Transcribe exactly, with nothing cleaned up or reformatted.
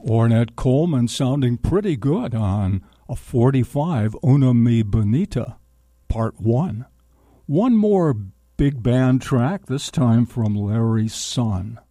Ornette Coleman sounding pretty good on a forty-five Una Mi Bonita, Part one. One more big band track, this time from Larry's son.